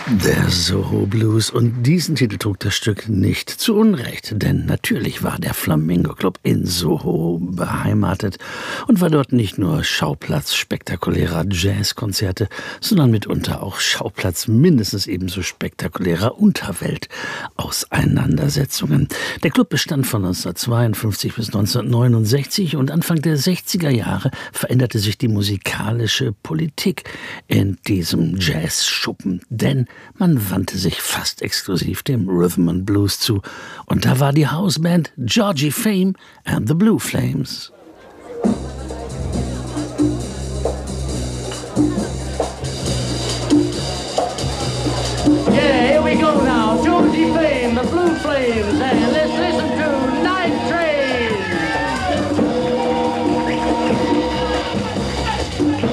Der Soho Blues, und diesen Titel trug das Stück nicht zu Unrecht, denn natürlich war der Flamingo Club in Soho beheimatet und war dort nicht nur Schauplatz spektakulärer Jazzkonzerte, sondern mitunter auch Schauplatz mindestens ebenso spektakulärer Unterweltauseinandersetzungen. Der Club bestand von 1952 bis 1969 und Anfang der 60er Jahre veränderte sich die musikalische Politik in diesem Jazzschuppen, denn man wandte sich fast exklusiv dem Rhythm and Blues zu. Und da war die Hausband Georgie Fame and the Blue Flames.